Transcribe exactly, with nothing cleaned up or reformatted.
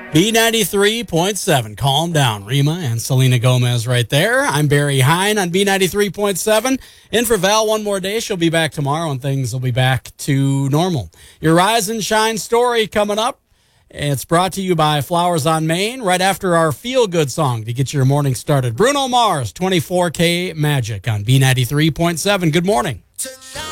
B ninety-three point seven. Calm down. Rima and Selena Gomez right there. I'm Barry Hine on B ninety-three point seven. In for Val one more day. She'll be back tomorrow and things will be back to normal. Your Rise and Shine story coming up. It's brought to you by Flowers on Main right after our feel-good song to get your morning started. Bruno Mars, twenty-four K Magic on B ninety-three point seven. Good morning. Tonight.